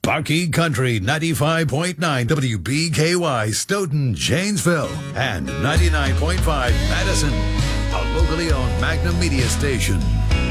Sparky Country 95.9 WBKY Stoughton, Janesville, and 99.5 Madison, a locally owned Magnum Media station.